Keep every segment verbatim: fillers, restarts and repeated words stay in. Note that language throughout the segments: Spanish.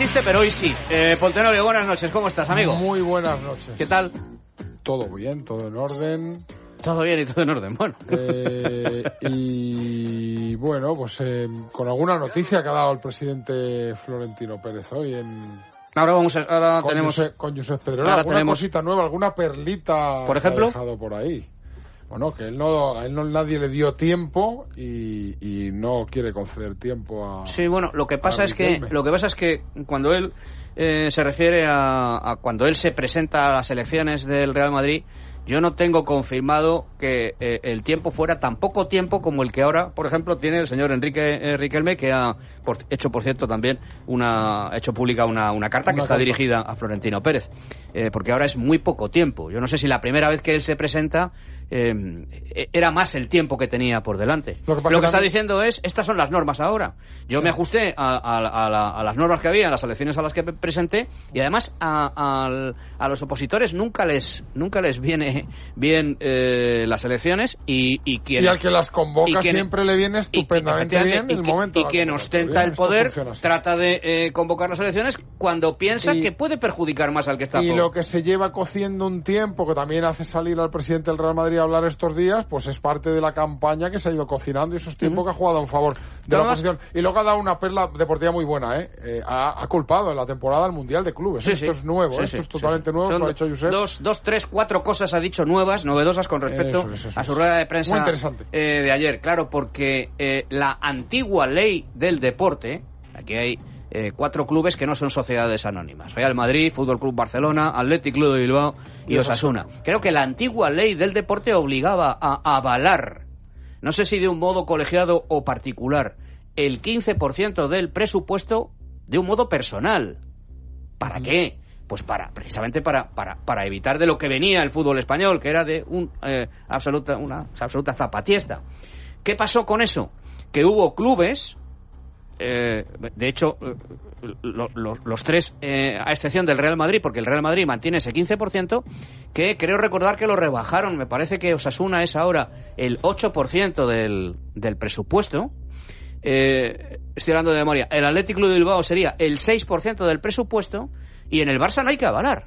existe, pero hoy sí. Eh, Poltenorio, buenas noches, ¿cómo estás, amigo? Muy buenas noches. ¿Qué tal? Todo bien, todo en orden. Todo bien y todo en orden, bueno. Eh, y bueno, pues eh, con alguna noticia que ha dado el presidente Florentino Pérez hoy en... Ahora vamos a, ahora con tenemos... Josep, con Josep Pedrero, ahora alguna tenemos... cosita nueva, alguna perlita ¿por ejemplo? que ha dejado por ahí. Bueno, que él no, a él no nadie le dio tiempo y, y no quiere conceder tiempo a... Sí, bueno, lo que pasa es que lo que pasa es que cuando él eh, se refiere a, a cuando él se presenta a las elecciones del Real Madrid, yo no tengo confirmado que eh, el tiempo fuera tan poco tiempo como el que ahora, por ejemplo, tiene el señor Enrique eh, Riquelme, que ha por, hecho, por cierto, también una ha hecho pública una, una carta una que está carta. dirigida a Florentino Pérez, eh, porque ahora es muy poco tiempo. Yo no sé si la primera vez que él se presenta eh, era más el tiempo que tenía por delante. Lo que, Lo que está diciendo es, estas son las normas ahora. Yo sí. me ajusté a, a, a, la, a las normas que había en las elecciones a las que me presenté, y además a, a, a los opositores nunca les nunca les viene bien eh, las elecciones, y, y quien y al que las convoca quien, siempre le viene estupendamente y, bien y, el y, momento. Y quien ostenta el poder trata de eh, convocar las elecciones cuando piensa y, que puede perjudicar más al que está. Y por... lo que se lleva cociendo un tiempo, que también hace salir al presidente del Real Madrid a hablar estos días, pues es parte de la campaña que se ha ido cocinando, y eso es tiempo uh-huh. que ha jugado en favor de la oposición. Y luego ha dado una perla deportiva muy buena, ¿eh? eh ha, ha culpado en la temporada al Mundial de Clubes. Sí, ¿eh? sí. Esto es nuevo, sí, ¿eh? sí, esto es totalmente sí, sí. nuevo, Son eso lo ha hecho Josep. Dos, dos, tres, cuatro cosas ha dicho nuevas, novedosas con respecto eso es, eso a su rueda de prensa muy interesante. Eh, de ayer. Claro, porque eh, la antigua ley del deporte, aquí hay eh, cuatro clubes que no son sociedades anónimas: Real Madrid, Fútbol Club Barcelona, Athletic Club de Bilbao y Osasuna. Creo que la antigua ley del deporte obligaba a avalar, no sé si de un modo colegiado o particular, el quince por ciento del presupuesto de un modo personal. ¿Para qué? Pues para, precisamente para, para, para evitar de lo que venía el fútbol español, que era de un, eh, absoluta, una absoluta zapatiesta. ¿Qué pasó con eso? Que hubo clubes, eh, de hecho, eh, lo, lo, los tres, eh, a excepción del Real Madrid, porque el Real Madrid mantiene ese quince por ciento, que creo recordar que lo rebajaron. Me parece que Osasuna es ahora el ocho por ciento del, del presupuesto. Eh, estoy hablando de memoria. El Athletic Club de Bilbao sería el seis por ciento del presupuesto, y en el Barça no hay que avalar.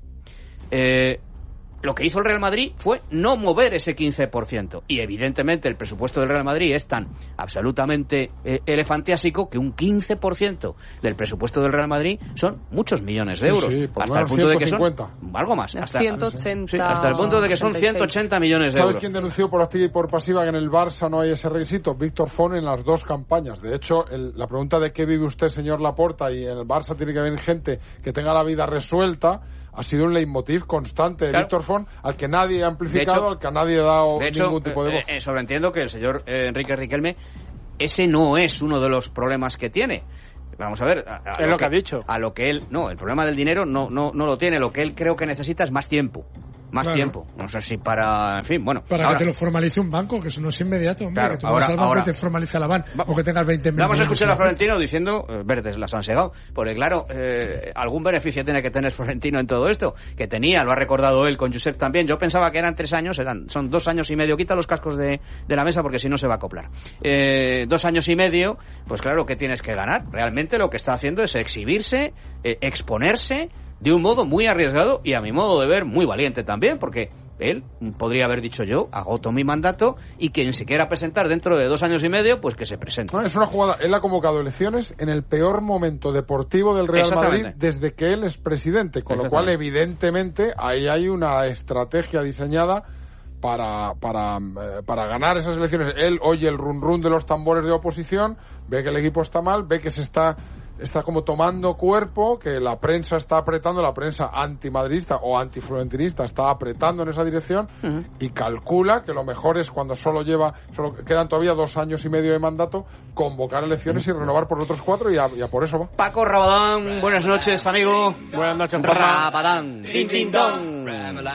Eh, lo que hizo el Real Madrid fue no mover ese quince por ciento, y evidentemente el presupuesto del Real Madrid es tan absolutamente eh, elefantiásico que un quince por ciento del presupuesto del Real Madrid son muchos millones de euros, sí, sí, hasta el punto ciento cincuenta. de que son algo más, hasta, ciento ochenta, sí, hasta el punto de que son ciento ochenta millones de ¿Sabes euros. quién denunció por activa y por pasiva que en el Barça no hay ese requisito? Víctor Font, en las dos campañas. De hecho, el, la pregunta de qué vive usted, señor Laporta, y en el Barça tiene que haber gente que tenga la vida resuelta, ha sido un leitmotiv constante de claro. Víctor Font, al que nadie ha amplificado, hecho, al que nadie ha dado de hecho, ningún tipo de voz. Eh, eh, sobreentiendo que el señor eh, Enrique Riquelme, ese no es uno de los problemas que tiene. Vamos a ver, a, a es lo, lo que, que ha dicho. A lo que él, no, el problema del dinero no, no, no lo tiene. Lo que él creo que necesita es más tiempo. Más claro. tiempo. No sé si para... En fin, bueno. Para ahora, que te lo formalice un banco, que eso no es inmediato, hombre. Claro, que tú ahora, vas al banco ahora, y te formaliza la van. Va, o que tengas veinte mil. Vamos a escuchar a Florentino diciendo, eh, verdes las han segado. Porque claro, eh, algún beneficio tiene que tener Florentino en todo esto. Que tenía, lo ha recordado él con Josep también. Yo pensaba que eran tres años, eran son dos años y medio. Quita los cascos de, de la mesa porque si no se va a acoplar. Eh, dos años y medio, pues claro, ¿qué tienes que ganar? Realmente lo que está haciendo es exhibirse, eh, exponerse de un modo muy arriesgado y a mi modo de ver muy valiente también, porque él podría haber dicho: yo agoto mi mandato y quien se quiera presentar dentro de dos años y medio, pues que se presente. No, es una jugada. Él ha convocado elecciones en el peor momento deportivo del Real Madrid desde que él es presidente, con lo cual evidentemente ahí hay una estrategia diseñada para para eh, para ganar esas elecciones. Él oye el run run de los tambores de oposición, ve que el equipo está mal, ve que se está está como tomando cuerpo, que la prensa está apretando, la prensa antimadridista o antiflorentinista está apretando en esa dirección, uh-huh. y calcula que lo mejor es, cuando solo lleva, solo quedan todavía dos años y medio de mandato, convocar elecciones uh-huh. y renovar por otros cuatro, y a, y a por eso va. Paco Rabadán, buenas noches, amigo. Buenas noches, Rabadán. Din, din, don.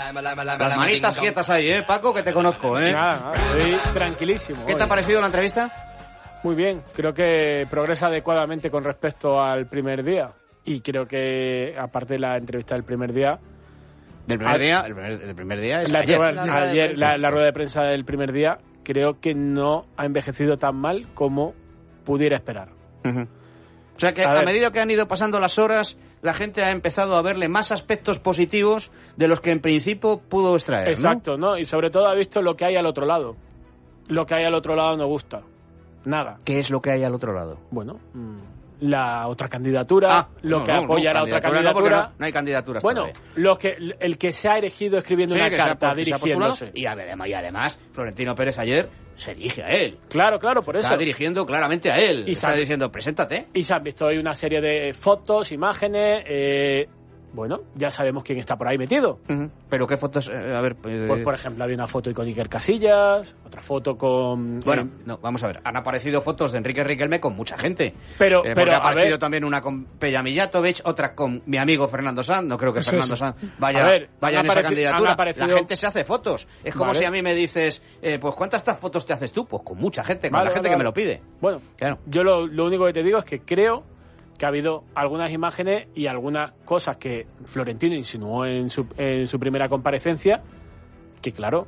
Las manitas quietas ahí, ¿eh, Paco? Que te conozco, ¿eh? Nada, estoy tranquilísimo. ¿Qué hoy. te ha parecido la entrevista? Muy bien, creo que progresa adecuadamente con respecto al primer día, y creo que, aparte de la entrevista del primer día... ¿Del primer al, día? El primer, el primer día es la, ayer. La, la, ayer la, la rueda de prensa del primer día, creo que no ha envejecido tan mal como pudiera esperar. Uh-huh. O sea que a, a medida que han ido pasando las horas, la gente ha empezado a verle más aspectos positivos de los que en principio pudo extraer, ¿no? Exacto, ¿no? Y sobre todo ha visto lo que hay al otro lado. Lo que hay al otro lado no gusta. Nada. ¿Qué es lo que hay al otro lado? Bueno, la otra candidatura, ah, lo no, que no, apoya no, la otra candidatura. No, no hay candidaturas bueno, todavía. Lo que, el que se ha elegido escribiendo sí, una que carta, se ha, dirigiéndose. Y además, y además, Florentino Pérez ayer se dirige a él. Claro, claro, por eso. Está dirigiendo claramente a él. Y está sabe, diciendo, preséntate. Y se han visto hoy una serie de fotos, imágenes. Eh, bueno, ya sabemos quién está por ahí metido. Uh-huh. ¿Pero qué fotos? Eh, a ver. Eh... Pues, por ejemplo, había una foto con Iker Casillas, otra foto con... Bueno, eh... no, vamos a ver. Han aparecido fotos de Enrique Riquelme con mucha gente. Pero, eh, pero ha aparecido ver... también una con Peja Mijatovic, otra con mi amigo Fernando Sanz. No creo que Eso Fernando es. Sanz vaya, ver, vaya en esa candidatura. Aparecido... La gente se hace fotos. Es como vale. si a mí me dices, eh, pues ¿cuántas estas fotos te haces tú? Pues con mucha gente, con vale, la gente vale, que vale. me lo pide. Bueno, claro. yo lo, lo único que te digo es que creo que ha habido algunas imágenes y algunas cosas que Florentino insinuó en su, en su primera comparecencia, que claro,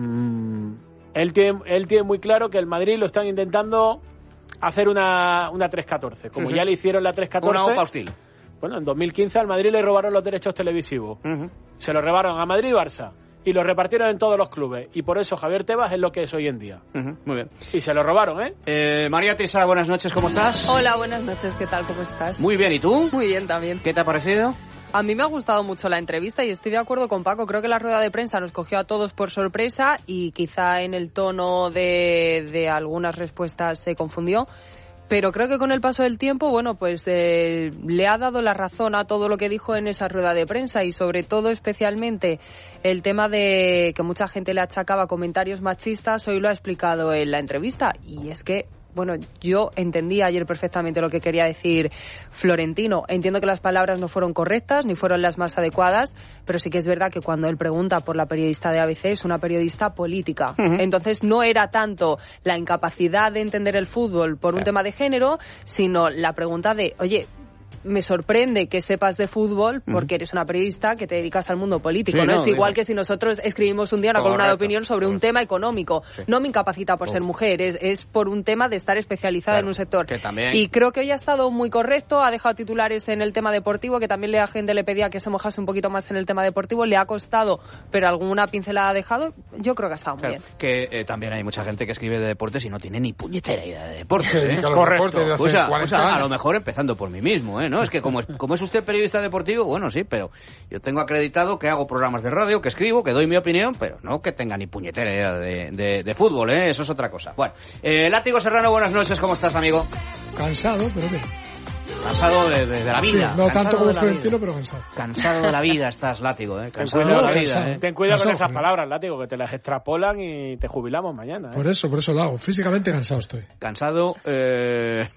mmm, él, tiene, él tiene muy claro que el Madrid lo están intentando hacer una, una tres catorce, como sí, sí. ya le hicieron la tres catorce. Una OPA hostil. Bueno, en dos mil quince al Madrid le robaron los derechos televisivos. Uh-huh. Se los robaron a Madrid y Barça. Y lo repartieron en todos los clubes. Y por eso Javier Tebas es lo que es hoy en día. Uh-huh, muy bien. Y se lo robaron, ¿eh? eh María Teresa, buenas noches, ¿cómo estás? Hola, buenas noches, ¿qué tal? ¿Cómo estás? Muy bien, ¿y tú? Muy bien también. ¿Qué te ha parecido? A mí me ha gustado mucho la entrevista y estoy de acuerdo con Paco. Creo que la rueda de prensa nos cogió a todos por sorpresa y quizá en el tono de, de algunas respuestas se confundió. Pero creo que con el paso del tiempo, bueno, pues eh, le ha dado la razón a todo lo que dijo en esa rueda de prensa y sobre todo especialmente el tema de que mucha gente le achacaba comentarios machistas, hoy lo ha explicado en la entrevista y es que, bueno, yo entendí ayer perfectamente lo que quería decir Florentino. Entiendo que las palabras no fueron correctas ni fueron las más adecuadas, pero sí que es verdad que cuando él pregunta por la periodista de A B C es una periodista política. Uh-huh. Entonces no era tanto la incapacidad de entender el fútbol por un tema de género, sino la pregunta de, oye, me sorprende que sepas de fútbol porque eres una periodista que te dedicas al mundo político. Sí, no, no es igual digo. que si nosotros escribimos un día una columna de opinión sobre correcto. un tema económico. Sí. No me incapacita por oh. ser mujer, es, es por un tema de estar especializada claro, en un sector. Que también... Y creo que hoy ha estado muy correcto, ha dejado titulares en el tema deportivo, que también la gente le pedía que se mojase un poquito más en el tema deportivo, le ha costado, pero alguna pincelada ha dejado. Yo creo que ha estado claro, muy bien. Que eh, también hay mucha gente que escribe de deportes y no tiene ni puñetera idea de deportes. ¿eh? Correcto. O sea, o sea, a lo mejor empezando por mí mismo, ¿eh? ¿No? Es que como, como es usted periodista deportivo, bueno, sí, pero yo tengo acreditado que hago programas de radio, que escribo, que doy mi opinión, pero no que tenga ni puñetera idea de, de, de fútbol, ¿eh? Eso es otra cosa. Bueno, eh, Látigo Serrano, buenas noches, ¿cómo estás, amigo? Cansado, pero bien. Cansado de, de, de la vida. Sí, no cansado tanto como Florentino, pero cansado. Cansado de la vida estás, Látigo, ¿eh? Cansado ten cuidado, de la vida, cansado, ¿eh? Ten cuidado cansado, con esas ¿no? palabras, Látigo, que te las extrapolan y te jubilamos mañana, ¿eh? Por eso, por eso lo hago. Físicamente cansado estoy. Cansado eh...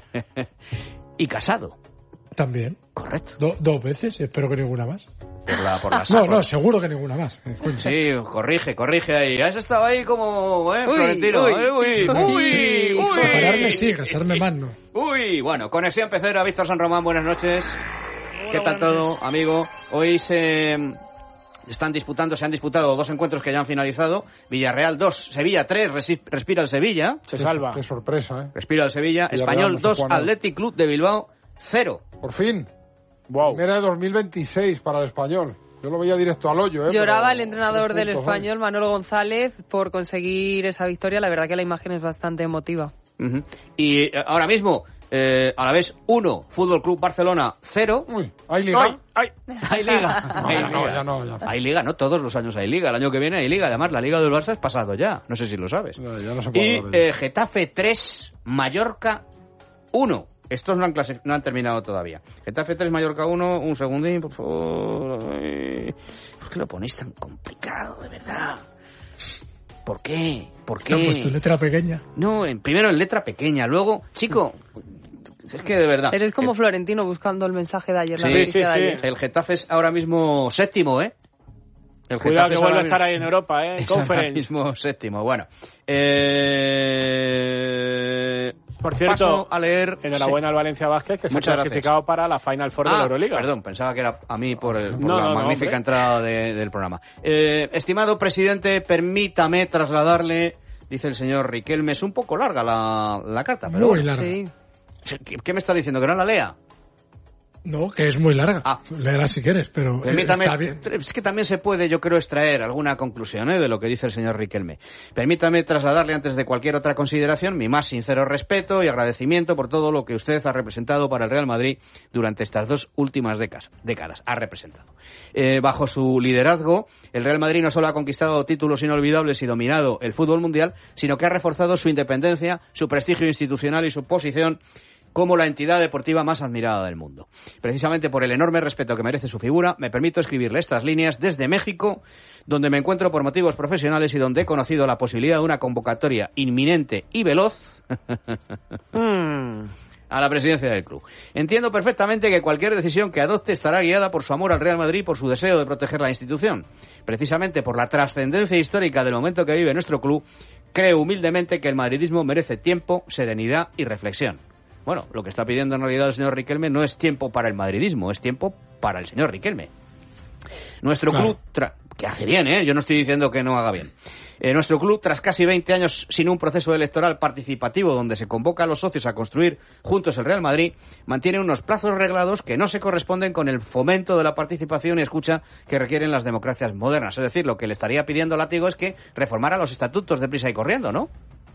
y casado. También. Correcto. Do, dos veces, espero que ninguna más. Por la, por la no, no, seguro que ninguna más. Sí, corrige, corrige ahí. Has estado ahí como, ¿eh, uy, Florentino? Uy, ¿eh? uy, uy, uy, uy. Separarme sí, casarme más no. Uy, bueno, conexión pecera, Víctor San Román, buenas noches. Hola, ¿Qué tal buenas todo, noches. amigo? Hoy se están disputando, se han disputado dos encuentros que ya han finalizado. Villarreal dos, Sevilla tres, respira el Sevilla. Se salva. Qué sorpresa, ¿eh? Respira el Sevilla. Villarreal Español no dos, Athletic Club de Bilbao cero. Por fin. Wow. Primera de dos mil veintiséis para el Español. Yo lo veía directo al hoyo, ¿eh? Lloraba Pero el entrenador del puntos, Español, ¿eh? Manolo González, por conseguir esa victoria. La verdad que la imagen es bastante emotiva. Uh-huh. Y eh, ahora mismo, eh, a la vez uno, Fútbol Club Barcelona cero. Uy, ¿hay liga? Ay, ay. Hay liga. No, hay ya liga. no, ya no, ya no. Hay liga, no todos los años hay liga. El año que viene hay liga. Además, la liga del Barça es pasado ya. No sé si lo sabes. Ya, ya no se puede Y hablar de eh, Getafe tres, Mallorca uno. Estos no han, clasi- no han terminado todavía. Getafe tres, Mallorca uno. Un segundín, por favor. Ay, ¿por qué lo ponéis tan complicado, de verdad? ¿Por qué? ¿Por qué? ¿Te han puesto letra pequeña? No, en, primero en letra pequeña. Luego, chico, es que de verdad. Eres como eh, Florentino buscando el mensaje de ayer. La Sí, noticia sí, de sí. ayer. El Getafe es ahora mismo séptimo, ¿eh? El Cuidado Getafe que es vuelve a ahora estar ahí mismo- en Europa, ¿eh? es ahora Conference. mismo séptimo. Bueno. Eh... Por cierto, paso a leer... enhorabuena al Valencia Vázquez, que se ha Muchas clasificado para la Final Four de la Ah, Euroliga. perdón, pensaba que era a mí por, el- por No, la no, no, magnífica hombre. entrada de- del programa. Eh, estimado presidente, permítame trasladarle, dice el señor Riquelme, es un poco larga la, la carta, pero Muy bueno. larga. Sí. ¿Qué me está diciendo? ¿Que no la lea? No, que es muy larga. Ah. Léela si quieres, pero Permítame, está bien. Es que también se puede, yo creo, extraer alguna conclusión ¿eh? de lo que dice el señor Riquelme. Permítame trasladarle, antes de cualquier otra consideración, mi más sincero respeto y agradecimiento por todo lo que usted ha representado para el Real Madrid durante estas dos últimas décadas. décadas ha representado. Eh, bajo su liderazgo, el Real Madrid no solo ha conquistado títulos inolvidables y dominado el fútbol mundial, sino que ha reforzado su independencia, su prestigio institucional y su posición como la entidad deportiva más admirada del mundo. Precisamente por el enorme respeto que merece su figura, me permito escribirle estas líneas desde México, donde me encuentro por motivos profesionales y donde he conocido la posibilidad de una convocatoria inminente y veloz a la presidencia del club. Entiendo perfectamente que cualquier decisión que adopte estará guiada por su amor al Real Madrid y por su deseo de proteger la institución. Precisamente por la trascendencia histórica del momento que vive nuestro club, creo humildemente que el madridismo merece tiempo, serenidad y reflexión. Bueno, lo que está pidiendo en realidad el señor Riquelme no es tiempo para el madridismo, es tiempo para el señor Riquelme. Nuestro claro. club, tra- que hace bien, ¿eh? Yo no estoy diciendo que no haga bien. Eh, nuestro club, tras casi veinte años sin un proceso electoral participativo donde se convoca a los socios a construir juntos el Real Madrid, mantiene unos plazos reglados que no se corresponden con el fomento de la participación y escucha que requieren las democracias modernas. Es decir, lo que le estaría pidiendo Látigo es que reformara los estatutos deprisa y corriendo, ¿no?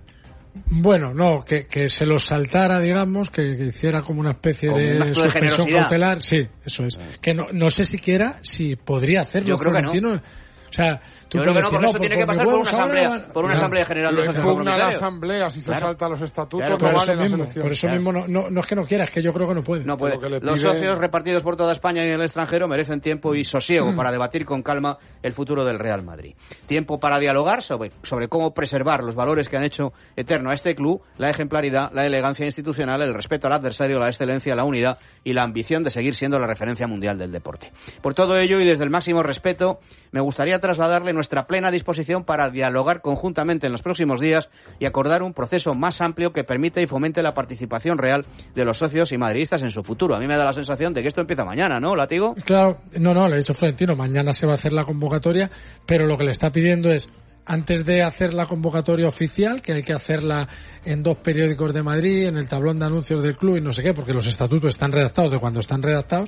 Bueno, no, que, que se los saltara, digamos, que, que hiciera como una especie como de suspensión cautelar. Sí, eso es. Que no, no sé siquiera si podría hacerlo. Yo creo Florentino. que no. O sea, tú Yo creo que no, decir, porque no, eso por, tiene por que pasar por una asamblea, ahora, por una claro, asamblea general de los socios comunitarios. comunitarios. la asamblea, si se claro. salta los estatutos, claro, no por vale eso mismo, por eso claro. mismo no, no, no es que no quiera, es que yo creo que no puede. No puede. Pide... Los socios repartidos por toda España y en el extranjero merecen tiempo y sosiego mm. para debatir con calma el futuro del Real Madrid. Tiempo para dialogar sobre, sobre cómo preservar los valores que han hecho eterno a este club, la ejemplaridad, la elegancia institucional, el respeto al adversario, la excelencia, la unidad y la ambición de seguir siendo la referencia mundial del deporte. Por todo ello y desde el máximo respeto, me gustaría trasladarle nuestra plena disposición para dialogar conjuntamente en los próximos días y acordar un proceso más amplio que permita y fomente la participación real de los socios y madridistas en su futuro. A mí me da la sensación de que esto empieza mañana, ¿no, Látigo? Claro, no, no, le he dicho Florentino, mañana se va a hacer la convocatoria, pero lo que le está pidiendo es, antes de hacer la convocatoria oficial, que hay que hacerla en dos periódicos de Madrid, en el tablón de anuncios del club y no sé qué, porque los estatutos están redactados de cuando están redactados,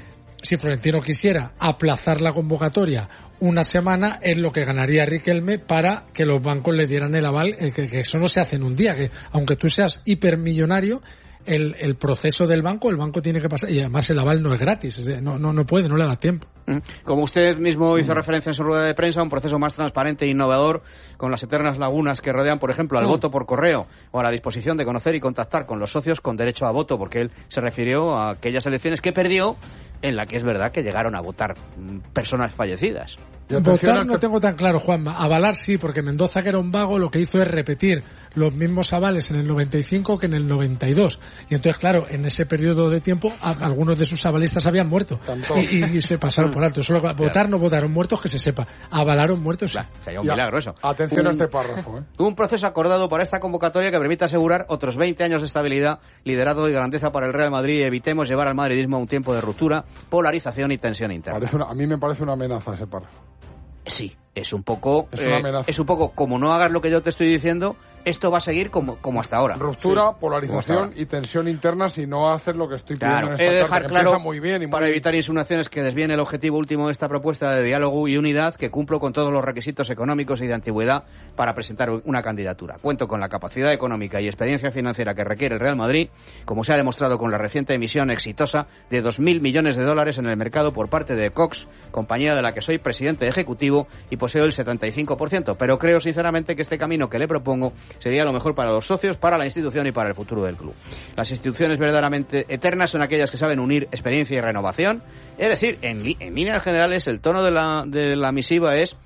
si Florentino quisiera aplazar la convocatoria una semana, es lo que ganaría Riquelme para que los bancos le dieran el aval, que, que eso no se hace en un día, que aunque tú seas hipermillonario, el, el proceso del banco, el banco tiene que pasar, y además el aval no es gratis, no, no, no puede, no le da tiempo. Como usted mismo hizo referencia en su rueda de prensa, un proceso más transparente e innovador, con las eternas lagunas que rodean, por ejemplo, al mm. voto por correo o a la disposición de conocer y contactar con los socios con derecho a voto, porque él se refirió a aquellas elecciones que perdió, en la que es verdad que llegaron a votar personas fallecidas. Votar no tengo tan claro, Juanma. Avalar sí, porque Mendoza, que era un vago, lo que hizo es repetir los mismos avales en el noventa y cinco que en el noventa y dos. Y entonces, claro, en ese periodo de tiempo, a, algunos de sus avalistas habían muerto. Y, y, y se pasaron por alto. Solo votar claro. no votaron muertos, que se sepa. Avalaron muertos, sí. Claro, sería un milagro eso. Atención un, a este párrafo. ¿eh? Un proceso acordado para esta convocatoria que permita asegurar otros veinte años de estabilidad, liderazgo y grandeza para el Real Madrid y evitemos llevar al madridismo a un tiempo de ruptura, polarización y tensión interna. Parece una, a mí me parece una amenaza ese párrafo. Sí, es un poco es, una eh, es un poco como no hagas lo que yo te estoy diciendo, esto va a seguir como, como hasta ahora. Ruptura, sí. polarización y tensión interna si no haces lo que estoy pidiendo claro, en esta he de dejar carta, claro, muy bien y muy para evitar insinuaciones, que desvíen el objetivo último de esta propuesta de diálogo y unidad, que cumplo con todos los requisitos económicos y de antigüedad para presentar una candidatura. Cuento con la capacidad económica y experiencia financiera que requiere el Real Madrid, como se ha demostrado con la reciente emisión exitosa de dos mil millones de dólares en el mercado por parte de Cox, compañía de la que soy presidente ejecutivo y poseo el setenta y cinco por ciento. Pero creo sinceramente que este camino que le propongo sería lo mejor para los socios, para la institución y para el futuro del club. Las instituciones verdaderamente eternas son aquellas que saben unir experiencia y renovación. Es decir, en, en líneas generales, el tono de la, de la misiva es: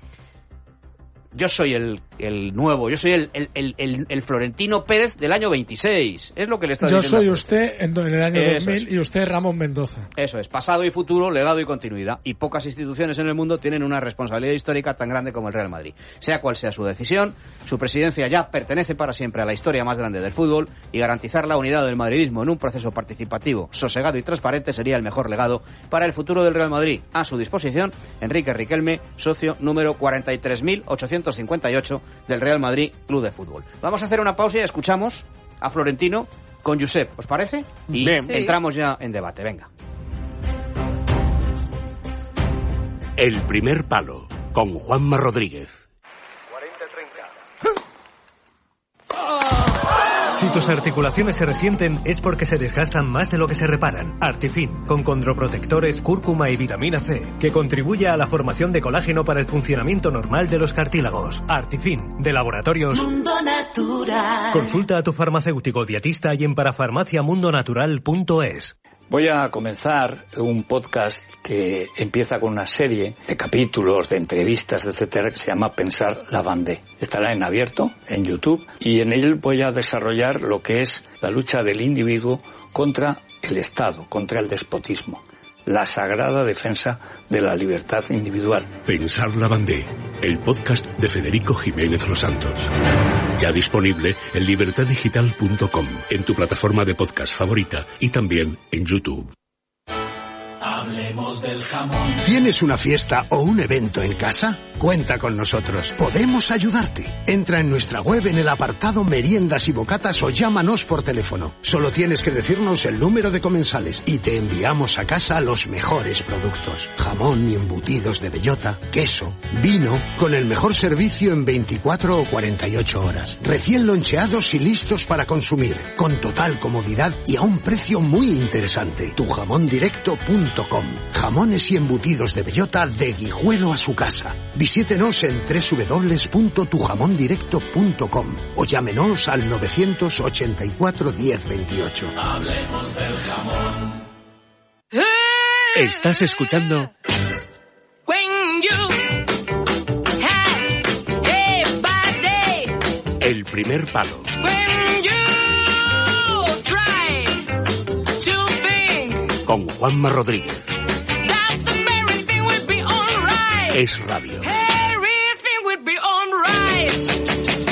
yo soy el, el nuevo, yo soy el, el, el, el Florentino Pérez del año veintiséis. Es lo que le está yo diciendo. Yo soy usted en, en el año Eso dos mil es. Y usted Ramón Mendoza. Eso es, pasado y futuro, legado y continuidad. Y pocas instituciones en el mundo tienen una responsabilidad histórica tan grande como el Real Madrid. Sea cual sea su decisión, su presidencia ya pertenece para siempre a la historia más grande del fútbol, y garantizar la unidad del madridismo en un proceso participativo, sosegado y transparente sería el mejor legado para el futuro del Real Madrid. A su disposición, Enrique Riquelme, socio número cuarenta y tres mil ochocientos cincuenta y ocho del Real Madrid Club de Fútbol. Vamos a hacer una pausa y escuchamos a Florentino con Josep, ¿os parece? Y Bien. Sí. entramos ya en debate, venga. El primer palo, con Juanma Rodríguez. Si tus articulaciones se resienten es porque se desgastan más de lo que se reparan. Artifin, con condroprotectores, cúrcuma y vitamina C, que contribuye a la formación de colágeno para el funcionamiento normal de los cartílagos. Artifin, de Laboratorios Mundo Natural. Consulta a tu farmacéutico dietista y en parafarmaciamundonatural punto es. Voy a comenzar un podcast que empieza con una serie de capítulos, de entrevistas, etcétera, que se llama Pensar la Bandé. Estará en abierto, en YouTube, y en él voy a desarrollar lo que es la lucha del individuo contra el Estado, contra el despotismo. La sagrada defensa de la libertad individual. Pensar la Bandé, el podcast de Federico Jiménez Los Santos. Ya disponible en libertad digital punto com, en tu plataforma de podcast favorita y también en YouTube. Hablemos del jamón. ¿Tienes una fiesta o un evento en casa? Cuenta con nosotros. Podemos ayudarte. Entra en nuestra web en el apartado Meriendas y Bocatas o llámanos por teléfono. Solo tienes que decirnos el número de comensales y te enviamos a casa los mejores productos. Jamón y embutidos de bellota, queso, vino, con el mejor servicio en veinticuatro o cuarenta y ocho horas. Recién loncheados y listos para consumir. Con total comodidad y a un precio muy interesante. tu jamón directo punto com. Jamones y embutidos de bellota de Guijuelo a su casa. Visítenos en doble u doble u doble u punto tu jamón directo punto com o llámenos al novecientos ochenta y cuatro diez veintiocho. Hablemos del jamón. Estás escuchando When you have a bad day. El primer palo, When you try to think con Juanma Rodríguez. that everything will be alright. Es radio. Everything will be alright.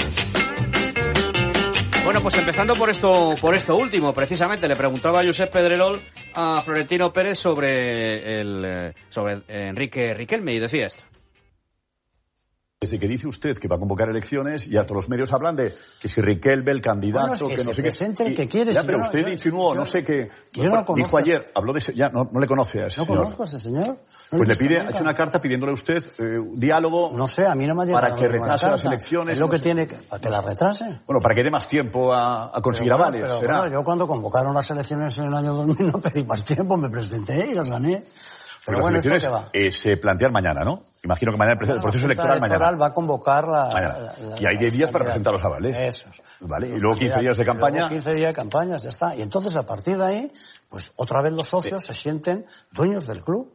Bueno, pues empezando por esto, por esto último, precisamente le preguntaba a Josep Pedrerol a Florentino Pérez sobre el eh, sobre Enrique Riquelme y decía esto. Desde que dice usted que va a convocar elecciones, ya todos los medios hablan de que si Riquelme, el candidato, Bueno, es que que, se no sé presente qué. el que quiere, Ya, si pero yo no- usted yo- insinuó, yo- no sé qué. yo no conozco dijo a ayer, habló de ese, ya no, no le conoce a ese No señor. conozco a ese señor. No Pues he le visto pide, ha nunca. hecho una carta pidiéndole a usted eh, un diálogo. No sé, a mí no me ha llegado para que ninguna retrase las carta. elecciones. Es lo no que sé. tiene que, para que la retrase. Bueno, para que dé más tiempo a, a conseguir Pero bueno, avales, pero será. bueno, yo cuando convocaron las elecciones en el año dos mil no pedí más tiempo, me presenté y las gané. Pero Porque bueno, las ¿esto elecciones qué va? eh, se plantean mañana, ¿no? Imagino que mañana el, el proceso La electoral Junta mañana. va a convocar la... Mañana. la- la- Y hay diez las días para candidatas. presentar los avales. Eso. Vale, y Los luego quince días de candidatos. campaña. Luego quince días de campañas, ya está. Y entonces, a partir de ahí, pues otra vez los socios se sienten dueños del club.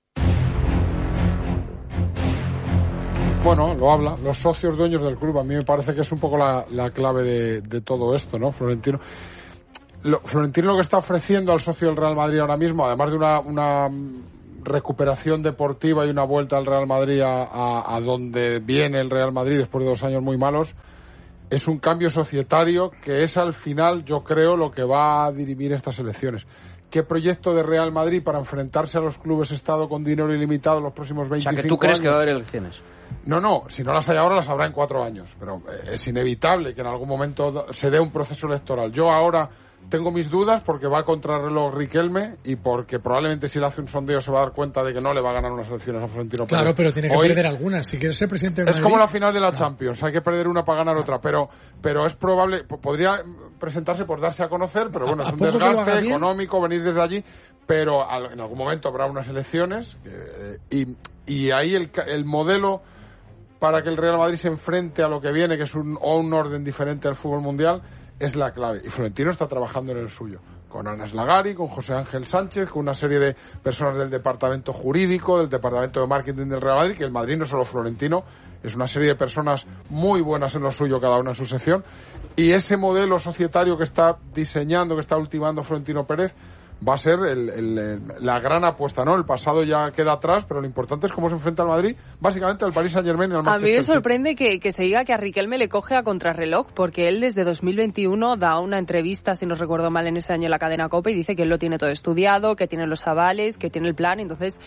Bueno, lo habla, los socios dueños del club. A mí me parece que es un poco la, la clave de, de todo esto, ¿no? Florentino. Lo, Florentino lo que está ofreciendo al socio del Real Madrid ahora mismo, además de una, una recuperación deportiva y una vuelta al Real Madrid a, a, a donde viene el Real Madrid después de dos años muy malos, es un cambio societario que es al final, yo creo, lo que va a dirimir estas elecciones. ¿Qué proyecto de Real Madrid para enfrentarse a los clubes Estado con dinero ilimitado los próximos O veinticinco sea, años? que tú crees que va a haber elecciones. No, no, si no las hay ahora, las habrá en cuatro años. Pero eh, es inevitable que en algún momento se dé un proceso electoral. Yo ahora tengo mis dudas porque va a contrarreloj Riquelme y porque probablemente si le hace un sondeo se va a dar cuenta de que no le va a ganar unas elecciones a Florentino Pérez. Claro, pero tiene que Hoy perder algunas. Si quieres ser presidente de es Madrid, como la final de la Champions, hay que perder una para ganar otra. Pero pero es probable, p- podría presentarse por darse a conocer, pero bueno, ¿A- es a un poco que lo haga desgaste bien? económico venir desde allí. Pero al- en algún momento habrá unas elecciones eh, y, y ahí el, ca- el modelo para que el Real Madrid se enfrente a lo que viene, que es un, o un orden diferente al fútbol mundial, es la clave. Y Florentino está trabajando en el suyo. Con Ana Slagari, con José Ángel Sánchez, con una serie de personas del departamento jurídico, del departamento de marketing del Real Madrid, que el Madrid no es solo Florentino, es una serie de personas muy buenas en lo suyo, cada una en su sección. Y ese modelo societario que está diseñando, que está ultimando Florentino Pérez, va a ser el, el, el- la gran apuesta, ¿no? El pasado ya queda atrás, pero lo importante es cómo se enfrenta al Madrid, básicamente al Paris Saint-Germain y al A Manchester mí me City. sorprende que, que se diga que a Riquelme le coge a contrarreloj, porque él desde dos mil veintiuno da una entrevista, si no recuerdo mal, en ese año en la cadena COPE y dice que él lo tiene todo estudiado, que tiene los avales, que tiene el plan. Entonces,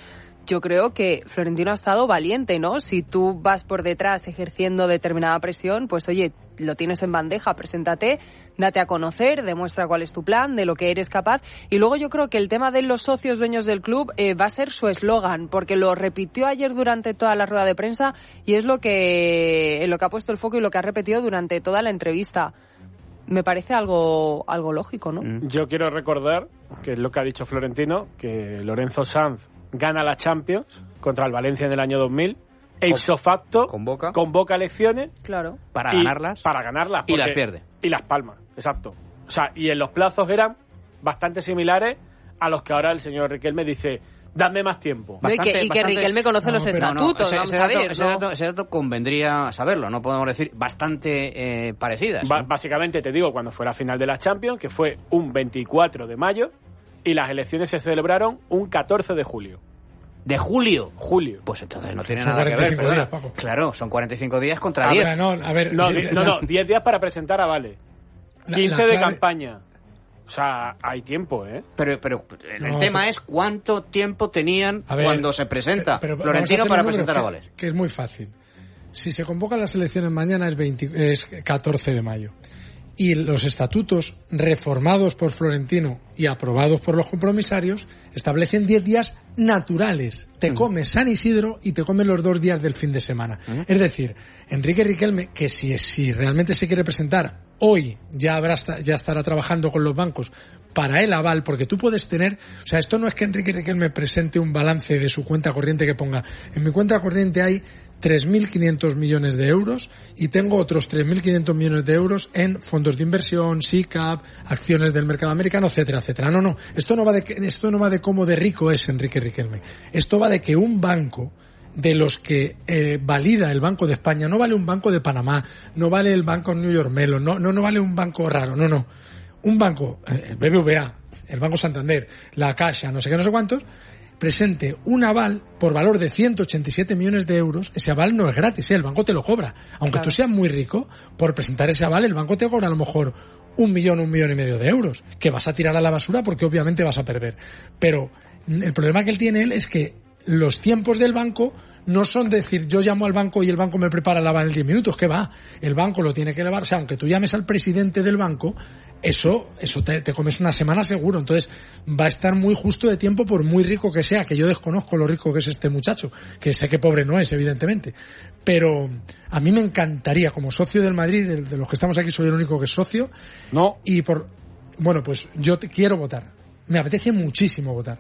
yo creo que Florentino ha estado valiente, ¿no? Si tú vas por detrás ejerciendo determinada presión, pues oye, lo tienes en bandeja, preséntate, date a conocer, demuestra cuál es tu plan, de lo que eres capaz. Y luego yo creo que el tema de los socios dueños del club eh, va a ser su eslogan, porque lo repitió ayer durante toda la rueda de prensa y es lo que, en lo que ha puesto el foco y lo que ha repetido durante toda la entrevista. Me parece algo, algo lógico, ¿no? Yo quiero recordar, que es lo que ha dicho Florentino, que Lorenzo Sanz gana la Champions contra el Valencia en el año dos mil, e ipso facto convoca, convoca elecciones claro. para ganarlas para ganarlas y las pierde. Y las palma, exacto. O sea, y en los plazos eran bastante similares a los que ahora el señor Riquelme dice, dame más tiempo. Bastante, y que, y que Riquelme conoce no, los estatutos, no, ese, vamos ese a dato, ver. Ese, ¿no? dato, ese dato convendría saberlo, no podemos decir bastante eh, parecidas. Ba- ¿no? Básicamente te digo, cuando fue la final de la Champions, que fue un veinticuatro de mayo, y las elecciones se celebraron un catorce de julio. ¿De julio? Julio. Pues entonces no tiene son nada que ver. días, Paco. Claro, son cuarenta y cinco días contra a diez. Ver, no, a ver, no, sí, di- no, no, diez días para presentar a Vale. quince de campaña. O sea, hay tiempo, ¿eh? Pero, pero el No, tema pero- es cuánto tiempo tenían A ver, cuando se presenta pero- pero Florentino vamos a para hacer un presentar a número Vales. que, que es muy fácil. Si se convocan las elecciones mañana es, veinte, es catorce de mayo. Y los estatutos reformados por Florentino y aprobados por los compromisarios establecen diez días naturales. Te comes San Isidro y te comes los dos días del fin de semana. Uh-huh. Es decir, Enrique Riquelme, que si, si realmente se quiere presentar hoy, ya habrá ya estará trabajando con los bancos para el aval, porque tú puedes tener, o sea, esto no es que Enrique Riquelme presente un balance de su cuenta corriente que ponga, en mi cuenta corriente hay tres mil quinientos millones de euros y tengo otros tres mil quinientos millones de euros en fondos de inversión, S I C A P, acciones del mercado americano, etcétera, etcétera. No, no, esto no va de esto no va de cómo de rico es Enrique Riquelme. Esto va de que un banco de los que eh, valida el Banco de España, no vale un banco de Panamá, no vale el banco New York Mellon, no, no, no vale un banco raro, no, no. Un banco, el B B V A, el Banco Santander, la Caixa, no sé qué, no sé cuántos, presente un aval por valor de ciento ochenta y siete millones de euros, ese aval no es gratis, ¿eh? El banco te lo cobra. Aunque claro. tú seas muy rico, por presentar ese aval, el banco te cobra a lo mejor un millón, un millón y medio de euros, que vas a tirar a la basura porque obviamente vas a perder. Pero el problema que él tiene él es que los tiempos del banco no son decir yo llamo al banco y el banco me prepara el aval en diez minutos, ¿qué va? El banco lo tiene que elevar, o sea, aunque tú llames al presidente del banco, eso eso te, te comes una semana seguro, entonces va a estar muy justo de tiempo por muy rico que sea, que yo desconozco lo rico que es este muchacho, que sé que pobre no es, evidentemente, pero a mí me encantaría, como socio del Madrid, de, de los que estamos aquí soy el único que es socio, no, y por, bueno, pues yo te, quiero votar, me apetece muchísimo votar.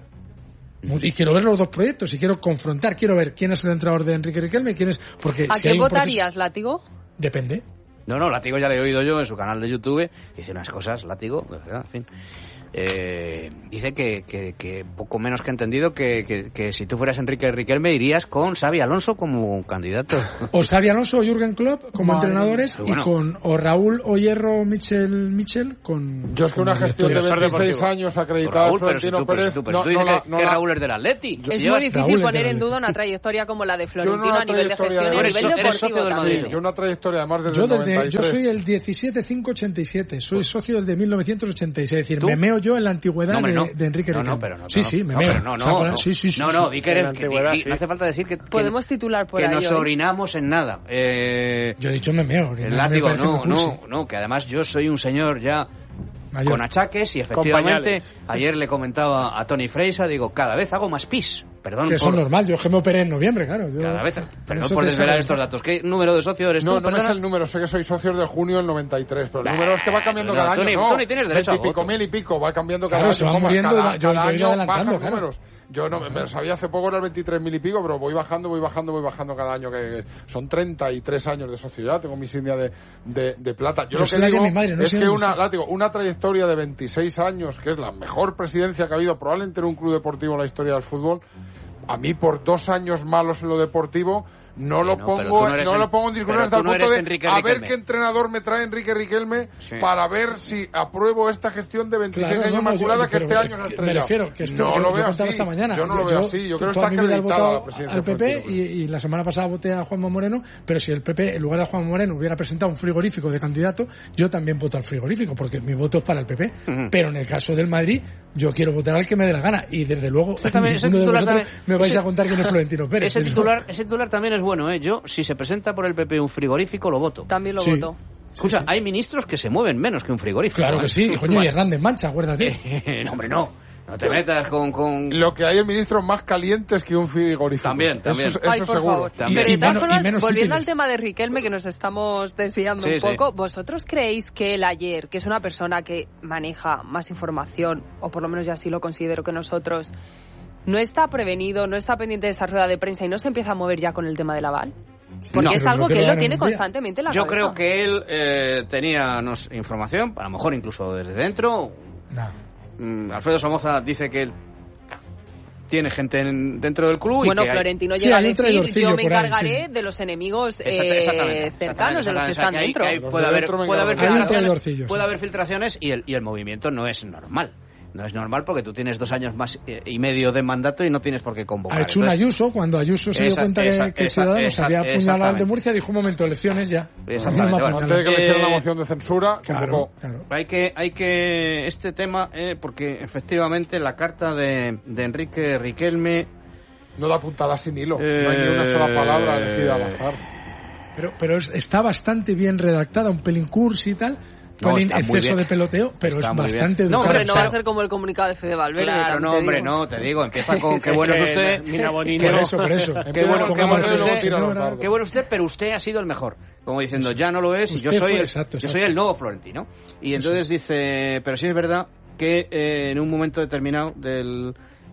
Y quiero ver los dos proyectos y quiero confrontar, quiero ver quién es el entrenador de Enrique Riquelme y quién es, porque ¿A si qué hay un votarías, proceso... Látigo? Depende. No, no, Látigo ya le he oído yo en su canal de YouTube, dice unas cosas, Látigo, de verdad, en fin. Eh, dice que, que, que poco menos que entendido que, que, que si tú fueras Enrique Riquelme irías con Xabi Alonso como candidato. O Xabi Alonso o Jürgen Klopp como Madre entrenadores bueno. y con o Raúl o Hierro Michel Michel con... Yo es que una gestión de veintiséis años acreditada Raúl, a Florentino si tú, Pérez... Tú, no, tú no, dices la, que, no que la... Raúl es del Atleti. Es Yo, muy difícil Raúl poner es en duda una trayectoria como la de Florentino a nivel de gestión y a de- nivel eres deportivo socio del también. Madrid. Yo una trayectoria además desde Yo, el desde, noventa y tres. yo soy el diecisiete cinco ochenta y siete, soy socio desde mil novecientos ochenta y seis, es decir, ¿Tú? me meo yo en la antigüedad No, hombre, no. de, de Enrique No, Riquelme. no, pero no, sí, no, sí, me no, meo. pero no, O sea, no, con- no. sí, sí, sí, no, sí. no, di que eres- En la que- antigüedad, di- sí. no hace falta decir que, que, Podemos titular por que ahí nos hoy. orinamos en nada. Eh, Yo he dicho me meo. el me Látigo, parece no, muy cursi. no, no, que además yo soy un señor ya Mayor. con achaques y efectivamente ayer le comentaba a Tony Freisa, digo, cada vez hago más pis. Perdón Que eso por... es normal, yo es que me operé en noviembre, claro. Yo, Cada vez, perdón eso por te desvelar sabe. estos datos. ¿Qué número de socio eres No, tú? no me sé Perdona? el número, sé que soy socio del junio del noventa y tres, pero el Bah, número es que va cambiando no, cada Tony, año, ¿no? Tony, tienes derecho a Veintipico voto. mil y pico, va cambiando cada Claro, año. se va Toma, muriendo cada, y va- yo- cada yo he ido año adelantando, bajan claro. números. Yo no me sabía hace poco era veintitrés mil y pico, pero voy bajando, voy bajando, voy bajando cada año. que, que son treinta y tres años de sociedad, tengo mi insignia de, de, de plata. Yo, Yo lo soy que la de digo mi madre, no es sé que dónde una, está. látigo, una trayectoria de veintiséis años, que es la mejor presidencia que ha habido probablemente en un club deportivo en la historia del fútbol, a mí por dos años malos en lo deportivo no lo no, pongo no, no el, lo pongo en discusión hasta el no punto de Enrique a ver Riquelme. qué entrenador me trae Enrique Riquelme sí. para ver si apruebo esta gestión de veintiséis claro, años no, no, inmaculada yo, que este año se ha estrellado. Me refiero que esto, no que lo yo veo así. Esta mañana. Yo no lo veo así. Yo creo que está acreditada la presidencia al P P y, y la semana pasada voté a Juanma Moreno, pero si el P P en lugar de Juanma Moreno hubiera presentado un frigorífico de candidato, yo también voto al frigorífico porque mi voto es para el P P. Uh-huh. Pero en el caso del Madrid, yo quiero votar al que me dé la gana y desde luego también, ninguno de vosotros también, me vais ese, a contar quién es Florentino Pérez. Ese titular, ese titular también es bueno, ¿eh? Yo, si se presenta por el P P un frigorífico, lo voto. También lo sí. voto. Escucha, sí, sí. hay ministros que se mueven menos que un frigorífico. Claro ¿eh? que sí, coño, y Hernández Mancha, acuérdate. no, hombre, no. No te metas con, con... Lo que hay en ministros más calientes que un frigorífico. También, también. Eso, Ay, eso por seguro. favor. También. Pero de todas formas, volviendo útiles. al tema de Riquelme, que nos estamos desviando sí, un poco, sí. ¿vosotros creéis que él ayer, que es una persona que maneja más información, o por lo menos ya así lo considero que nosotros, no está prevenido, no está pendiente de esa rueda de prensa y no se empieza a mover ya con el tema del aval? Porque no, es algo no que él lo lo tiene constantemente en la Yo cabeza. creo que él eh, tenía no sé, información, a lo mejor incluso desde dentro. No. Mm, Alfredo Somoza dice que él tiene gente en, dentro del club. Bueno, y que Florentino hay... llega sí, a decir, yo me encargaré ahí, sí. de los enemigos Exact, eh, exactamente, cercanos, exactamente, de los que están o sea, que hay, dentro. que hay, puede, de haber, dentro puede, haber filtraciones, sí. puede haber filtraciones y el, y el movimiento no es normal. No es normal porque tú tienes dos años más y medio de mandato y no tienes por qué convocar. Ha hecho un Ayuso, cuando Ayuso se dio esa, cuenta esa, que, que esa, Ciudadanos esa, había apuñalado al de Murcia, dijo un momento, elecciones ya. Exactamente. Bueno, antes de que le hicieran la moción de censura, claro, poco... claro. Hay que, hay que, este tema, eh, porque efectivamente la carta de, de Enrique Riquelme... No da puntada sin hilo, eh, no hay ni una sola palabra decida al azar. Pero, pero es, está bastante bien redactada, un pelín cursi y tal... No, pelín exceso de peloteo, pero está es bastante No, educado. hombre, no claro. va a ser como el comunicado de Fede Valverde. Claro, no, hombre, digo. no, te digo, empieza con qué bueno es usted. Mina Bonino. Por eso, por eso. Qué bueno, qué bueno es usted, señora, qué bueno usted, pero usted ha sido el mejor. Como diciendo, ya no lo es, y yo Usted soy, fue, el, exacto, yo exacto. soy el nuevo Florentino. Y entonces dice, pero sí es verdad que eh, en un momento determinado del,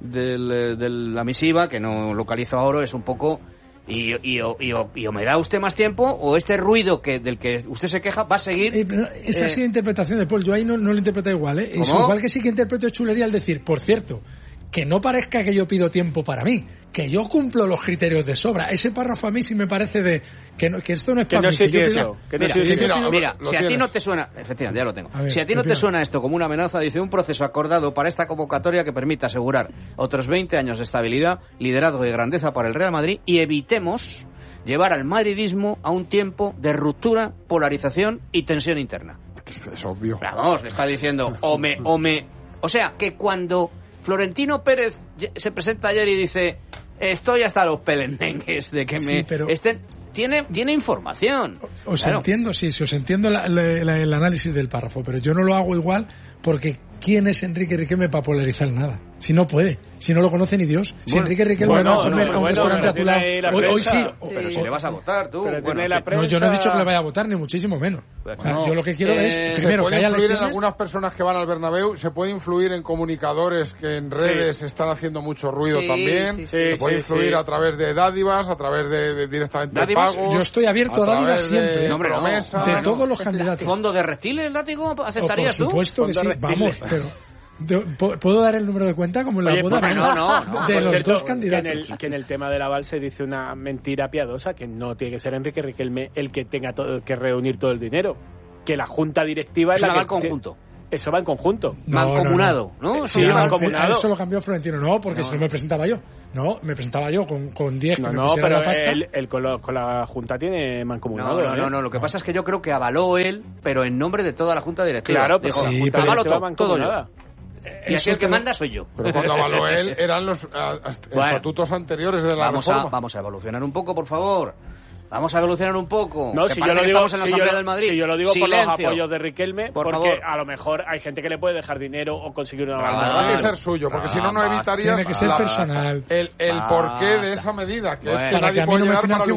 del, de la misiva, que no localizo ahora, es un poco... Y, y, y, y o me da usted más tiempo o este ruido que del que usted se queja va a seguir. Eh, pero esa eh, ha sido interpretación de Paul. Yo ahí no, no lo interpreto igual, ¿eh? Es igual que sí que interpreto chulería al decir, por cierto, que no parezca que yo pido tiempo para mí, que yo cumplo los criterios de sobra. Ese párrafo a mí sí me parece de que, no, que esto no es que para no mí. sé Que yo eso, pido, que no mira, sé sí, mira, mira, mira lo si a ti tienes. no te suena, efectivamente, ya lo tengo. Ver, si a ti no te opina. suena esto como una amenaza, dice un proceso acordado para esta convocatoria que permita asegurar otros veinte años de estabilidad, liderazgo y grandeza para el Real Madrid y evitemos llevar al madridismo a un tiempo de ruptura, polarización y tensión interna. Es obvio. Vamos, le está diciendo, o me, o me... O sea, que cuando Florentino Pérez se presenta ayer y dice, estoy hasta los pelendengues de que me Sí, pero- estén... Tiene, tiene información. Os Claro. entiendo, sí, sí, os entiendo la- la- la- el análisis del párrafo, pero yo no lo hago igual porque ¿quién es Enrique Riquelme para polarizar nada? Si no puede, si no lo conoce ni Dios. Si Bueno, Enrique Riquelme bueno, va a comer bueno, a un bueno, restaurante pero a tu lado, tiene la hoy, hoy prensa. sí. Sí. Pero si le vas a votar tú. Pero bueno, tiene la que- prensa. No, yo no he dicho que le vaya a votar, ni muchísimo menos. Pues O sea, no. yo lo que quiero Eh, es, se Se primero, que puede haya influir en elecciones. algunas personas que van al Bernabéu, se puede influir en comunicadores que en redes están haciendo mucho ruido Sí, también, sí, sí. se puede Sí, influir sí. a través de dádivas, a través de, de directamente ¿Dádivas? pagos. Yo estoy abierto a dádivas través de siempre, No, hombre, no. promesas. de todos los candidatos. ¿Fondo de reptiles, látigo? O, por ¿Aceptarías tú? supuesto que sí, Fondo vamos, pero... yo- ¿pu- ¿Puedo dar el número de cuenta como en la Oye, boda? pues, no, no, no. De Por los cierto, dos que candidatos. en, el, que en el tema del aval se dice una mentira piadosa, que no tiene que ser Enrique Riquelme el que tenga todo, que reunir todo el dinero. Que la junta directiva es Eso la va que... al conjunto. Eso va en conjunto. No, Mancomunado, ¿no? ¿no? Eso Sí, va- mancomunado. Eso lo cambió Florentino, no, porque No, si no no. me presentaba yo. No, me presentaba yo con, con diez que No, me no, pusieran pero la pasta. él, él con, lo- con la junta tiene No, mancomunado. no, no, ¿eh? no, lo que pasa es que yo creo que avaló él, pero en nombre de toda la junta directiva. Claro, pero Dijo, la sí, junta pero- hágalo directiva todo, todo yo. mancomunada. Y aquí el que te lo- manda soy yo. Pero cuando avaló él eran los ah, est- Bueno. estatutos anteriores de la Vamos a, reforma. vamos a evolucionar un poco, por favor. Vamos a evolucionar un poco. No, que si yo parece lo que digo, estamos en la si yo Asamblea lo- del Madrid. si yo lo digo por los Silencio. apoyos de Riquelme, Por porque favor. a lo mejor hay gente que le puede dejar dinero o conseguir una Claro. banda. Tiene que ser suyo, porque si no, no Vamos, evitarías tiene que ser la- personal. el, el Basta. porqué de esa medida, que es Bueno. que Para nadie que a mí puede no me llegar para financie un